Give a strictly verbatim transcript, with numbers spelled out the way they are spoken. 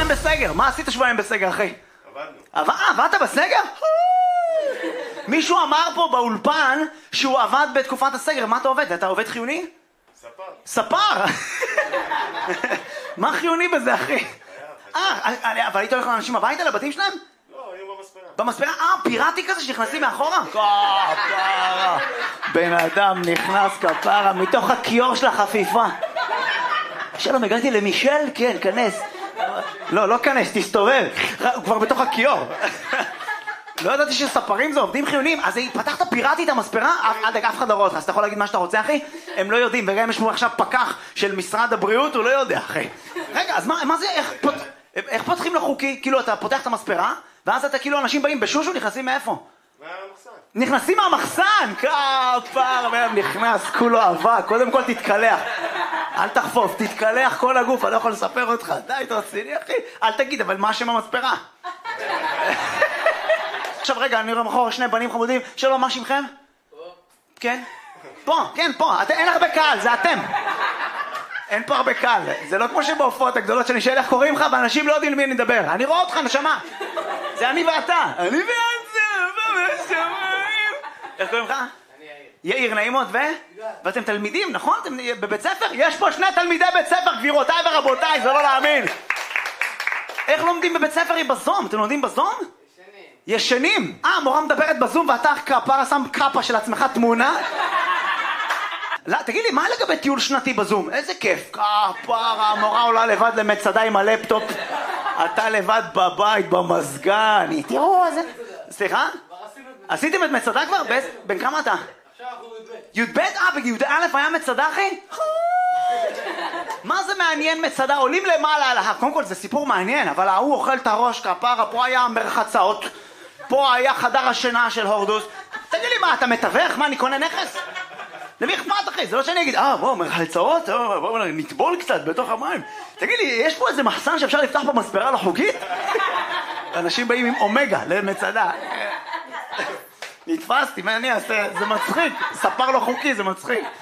שבועיים בסגר. מה עשית שבועיים בסגר, אחי? עבדנו. אה, עבדת בסגר? מישהו אמר פה באולפן שהוא עבד בתקופת הסגר. מה אתה עובד? אתה עובד חיוני? ספר. ספר? מה חיוני בזה, אחי? אה, אבל היית הולך לאנשים הביתה, לבתים שלהם? לא, היו במספרה. במספרה? אה, פיראטי כזה שנכנסים מאחורה? כפרה. בן אדם נכנס כפרה מתוך הכיור של החפיפה. שלום, הגעתי למישל? כן, כנס. לא, לא כנס, תסתובב. הוא כבר בתוך הכיור. לא ידעתי שספרים זה עובדים חיוניים. אז פתחת פיראטית המספרה? אף אחד לא רואה אותך, אז אתה יכול להגיד מה שאתה רוצה, אחי? הם לא יודעים, וגם יש פה עכשיו פקח של משרד הבריאות, הוא לא יודע, אחי. רגע, אז מה זה, איך פותחים לחוקי? כאילו, אתה פותח את המספרה, ואז אתה כאילו, אנשים באים בשושו, נכנסים מאיפה? מהמחסן. נכנסים מהמחסן! כפר, והם נכנס, כולו אהבה, קודם כל תתקלח. אל תחפוף, תתקלח כל הגוף, אני לא יכול לספר אותך. די, תרציני, אחי. אל תגיד, אבל מה שם המספרה? עכשיו רגע, אני רואה מחור שני בנים חמודים. שלום, מה שמכם? פה. כן? פה, כן, פה. אין הרבה קהל, זה אתם. אין פה הרבה קהל. זה לא כמו שבהופעות הגדולות שאני שואל איך קוראים לך, ואנשים לא יודעים למי אני מדבר. אני רואה אותך, נשמה. זה אני ואתה. אני ואתה, איך קוראים לך? אני יאיר. יאיר, נעים מאוד, ו? ואתם תלמידים, נכון? אתם בבית ספר? יש פה שני תלמידי בית ספר, גבירותיי ורבותיי, זה לא להאמין. איך לומדים בבית ספר היא בזום? אתם לומדים בזום? ישנים. אה, המורה מדברת בזום ואתה כפרה שם קאפה של עצמך תמונה? לא, תגיד לי, מה לגבי טיול שנתי בזום? איזה כיף. כפרה, המורה עולה לבד למצדה עם הלפטופ. אתה לבד בבית, במזגן. תראו, איזה... סליחה? עשיתם את מצדה כבר? בן כמה אתה? עכשיו אנחנו י"ב. י"ב? אה, בי"א היה מצדה, אחי? מה זה מעניין מצדה? עולים למעלה על ההר. קודם כל זה סיפור מעניין, אבל ההוא אוכל את הראש כפרה, פה היה מרחצאות, פה היה חדר השינה של הורדוס. תגיד לי מה, אתה מתווך? מה, אני קונה נכס? למי אכפת, אחי? זה לא שאני אגיד, אה, בואו, מרחצאות, בואו נטבול קצת בתוך המים. תגיד לי, יש פה איזה מחסן שאפשר לפתח במספרה לא חוקית? אנשים באים עם אומגה למצדה. נתפסתי, מה אני אעשה? זה מצחיק. ספר לא חוקי, זה מצחיק.